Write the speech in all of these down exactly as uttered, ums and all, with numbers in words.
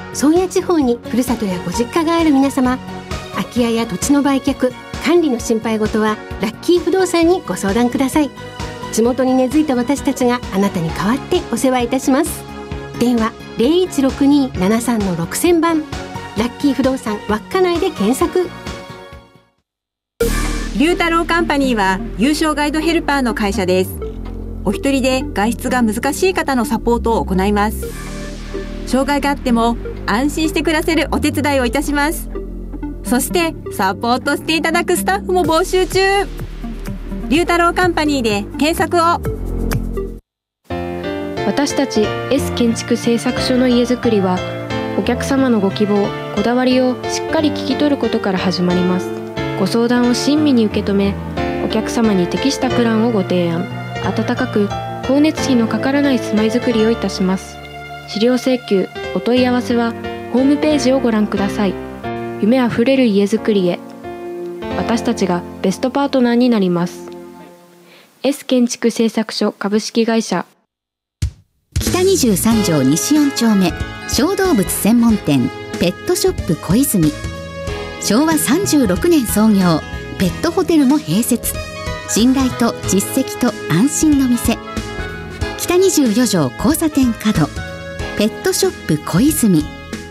宗谷地方にふるさとやご実家がある皆様、空き家や土地の売却、管理の心配事はラッキー不動産にご相談ください。地元に根付いた私たちがあなたに代わってお世話いたします。電話 ゼロいちろくにーななさんのろくせんばん、ラッキー不動産稚内で検索。 龍太郎カンパニーは優勝ガイドヘルパーの会社です。お一人で外出が難しい方のサポートを行います。障害があっても安心して暮らせるお手伝いをいたします。そしてサポートしていただくスタッフも募集中。龍太郎カンパニーで検索を。 私たち S 建築製作所の家づくりは、お客様のご希望、こだわりをしっかり聞き取ることから始まります。ご相談を親身に受け止め、お客様に適したプランをご提案、温かく光熱費のかからない住まいづくりをいたします。資料請求、お問い合わせはホームページをご覧ください。夢あふれる家づくりへ、私たちがベストパートナーになります。 S 建築製作所株式会社。 北にじゅうさん条西よん丁目、小動物専門店ペットショップ小泉。しょうわさんじゅうろくねん創業、ペットホテルも併設。信頼と実績と安心の店、北にじゅうよ条交差点角、ペットショップ小泉。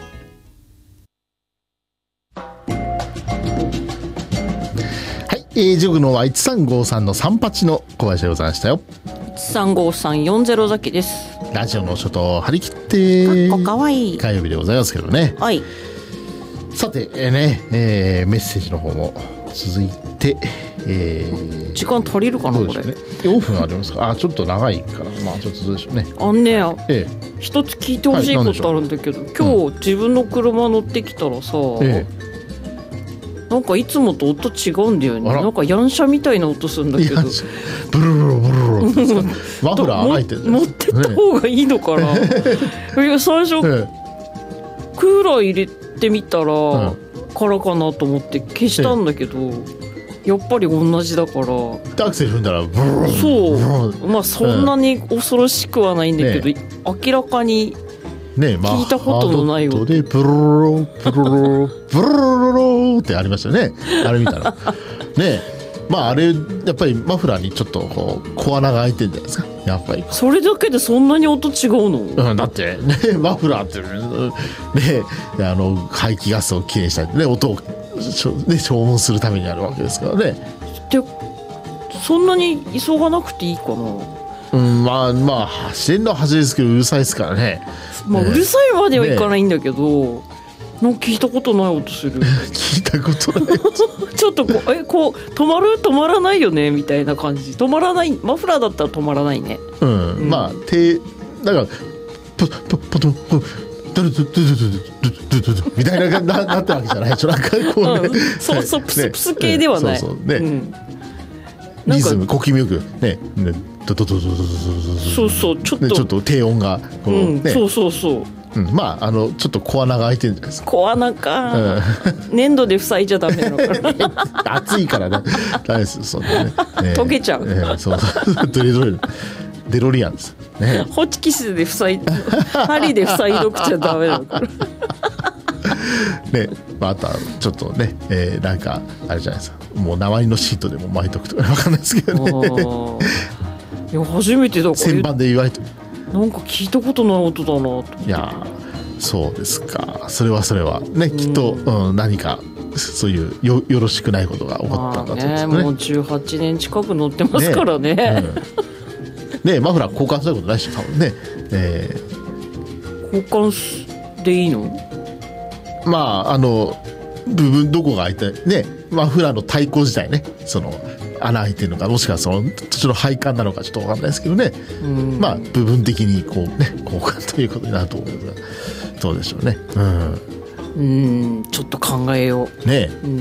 えー、ジョグのはいちさんごさんのさんはちの小林でございましたよ。 いちさんごさんよんゼロザキです。 ラジオの初と張り切ってかっこかわいい火曜日でございますけどね。 はい。 さて、えーねえー、メッセージの方も続いて、えー、 時間足りるかな、 ね、これごふんありますか。あ、ちょっと長いから、まあちょっとどうでしょうね。 あんねや、 ええ、 一つ聞いてほしいことあるんだけど、はい、今日、うん、自分の車乗ってきたらさ、ええ、なんかいつもと音違うんだよね。なんかヤンシャみたいな音するんだけど、 ブルルルブルルルマフラー開いてる、 持ってった方がいいのかな、ね、いや最初、ええ、クーラー入れてみたら、うん、からかなと思って消したんだけど、ええ、やっぱり同じだから、 アクセル踏んだらブルル、 そう、まあそんなに恐ろしくはないんだけど、ね、明らかにね、まあ、聞いたことのない音でプルルルプルルルプルルルってありましたよね。あれ見たらね、まああれやっぱりマフラーにちょっとこう小穴が開いてるんじゃないですか。やっぱりそれだけでそんなに音違うの、 うん、だってね、マフラーってね、あの排気ガスをきれいにしたりね、音を、ね、消音するためにあるわけですからね。 でそんなに急がなくていいかな。 うん、まあまあ走るのは走りですけどうるさいですからね。 まあ、うるさいまではいかないんだけど、ね、なんか聞いたことない音する聞いたことないちょっとこう、え、こう止まる止まらないよねみたいな感じ。止まらない、マフラーだったら止まらないね。 うん、うん、まあ手だからポポポトポドルドゥドゥドゥドゥドゥドゥみたいなななったわけじゃない。ちょなんかこうね、うん、 そうそう、プスプス系ではない。 そうそうね、うん、リズム小気味よくね、ね、ドドドドドドドド、 そうそう、ちょっと、 ね、ちょっと低音がこう、 うんね、 そうそうそう、 うん、まああのちょっと小穴が開いてるんじゃないですか。 小穴か、うん、粘土で塞いじゃダメなのかな熱いからねダメです。そうね、ね、 溶けちゃう、 えー、そうドレドレデロリアンです、ね、 ホチキスで塞い針で塞いどくちゃダメなのかなね、まあ、あとはちょっとね、えー、なんかあれじゃないですか、もう縄のシートでも巻いとくとか分かんないですけどねいや初めてだから旋盤で言われてなんか聞いたことない音だなと思って。 いやそうですか。それはそれはね、うん、きっと、うん、何かそういう よ, よろしくないことが起こったんだと思うんですね。 まあね、もうじゅうはちねん近く乗ってますからね。ね、 うんね、マフラー交換することないし多分ね、えー、交換でいいの？ まああの部分どこが開いてね、マフラーの太鼓自体ね、その穴開いてるのか、もしくはその土の配管なのかちょっと分かんないですけどね、うん、まあ部分的にこうね交換ということになると思うんですが、どうでしょうね。うん、 うん、ちょっと考えようね。うん、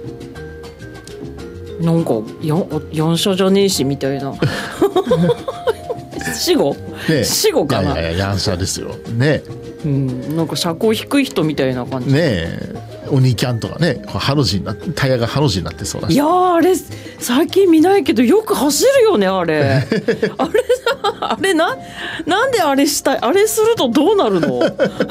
なんかやヤンシャじゃねえしみたいな死後、ね、死後かな。 いやいやいやヤンシャですよね。 うん、なんか車高低い人みたいな感じねえ、オニキャンとかね、ハの字になってタイヤがハの字になってそうだし。 いやあれ最近見ないけどよく走るよねあれあれあれななんであれしたい、あれするとどうなるの